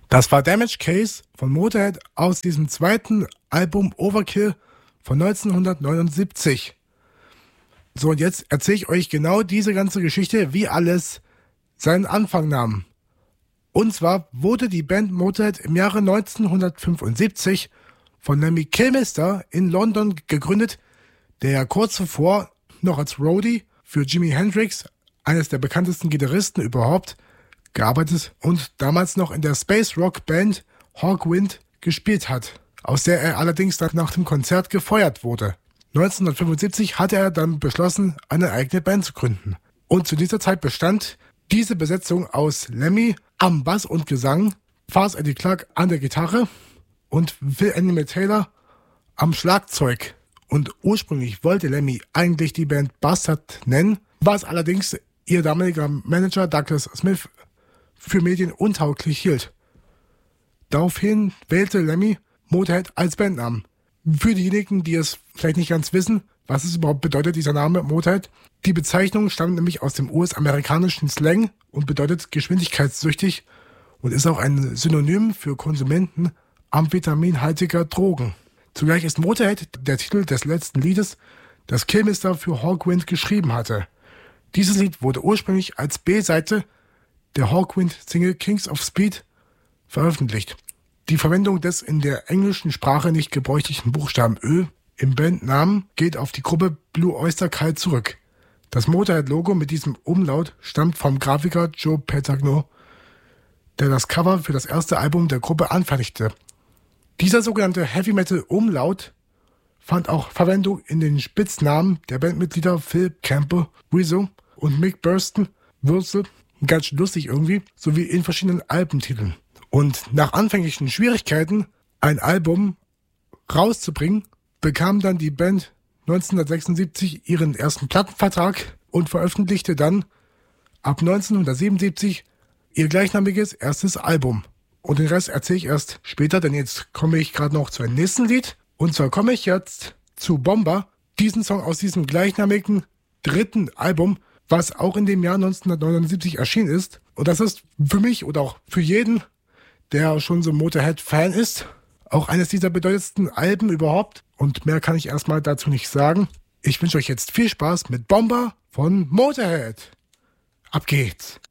Das war Damage Case von Motorhead aus diesem zweiten Album Overkill von 1979. So, und jetzt erzähle ich euch genau diese ganze Geschichte, wie alles seinen Anfang nahm. Und zwar wurde die Band Motorhead im Jahre 1975 von Lemmy Kilmister in London gegründet, der ja kurz zuvor noch als Roadie für Jimi Hendrix, eines der bekanntesten Gitarristen überhaupt, gearbeitet und damals noch in der Space Rock Band Hawkwind gespielt hat, aus der er allerdings dann nach dem Konzert gefeuert wurde. 1975 hatte er dann beschlossen, eine eigene Band zu gründen. Und zu dieser Zeit bestand diese Besetzung aus Lemmy am Bass und Gesang, Fars Eddie Clarke an der Gitarre und Phil Animal Taylor am Schlagzeug. Und ursprünglich wollte Lemmy eigentlich die Band Bastard nennen, was allerdings ihr damaliger Manager Douglas Smith für Medien untauglich hielt. Daraufhin wählte Lemmy Motorhead als Bandnamen. Für diejenigen, die es vielleicht nicht ganz wissen, was es überhaupt bedeutet, dieser Name Motorhead. Die Bezeichnung stammt nämlich aus dem US-amerikanischen Slang und bedeutet geschwindigkeitssüchtig und ist auch ein Synonym für Konsumenten amphetaminhaltiger Drogen. Zugleich ist Motorhead der Titel des letzten Liedes, das Kilmister für Hawkwind geschrieben hatte. Dieses Lied wurde ursprünglich als B-Seite der Hawkwind-Single Kings of Speed veröffentlicht. Die Verwendung des in der englischen Sprache nicht gebräuchlichen Buchstaben Ö im Bandnamen geht auf die Gruppe Blue Oyster Cult zurück. Das Motorhead-Logo mit diesem Umlaut stammt vom Grafiker Joe Petagno, der das Cover für das erste Album der Gruppe anfertigte. Dieser sogenannte Heavy-Metal-Umlaut fand auch Verwendung in den Spitznamen der Bandmitglieder Phil Campbell, Rizzo und Mick Burston, Würzel, ganz schön lustig irgendwie, sowie in verschiedenen Albentiteln. Und nach anfänglichen Schwierigkeiten, ein Album rauszubringen, bekam dann die Band 1976 ihren ersten Plattenvertrag und veröffentlichte dann ab 1977 ihr gleichnamiges erstes Album. Und den Rest erzähle ich erst später, denn jetzt komme ich gerade noch zu einem nächsten Lied. Und zwar komme ich jetzt zu Bomber, diesen Song aus diesem gleichnamigen dritten Album, was auch in dem Jahr 1979 erschienen ist. Und das ist für mich oder auch für jeden, der schon so Motorhead-Fan ist, auch eines dieser bedeutendsten Alben überhaupt. Und mehr kann ich erstmal dazu nicht sagen. Ich wünsche euch jetzt viel Spaß mit Bomber von Motorhead. Ab geht's.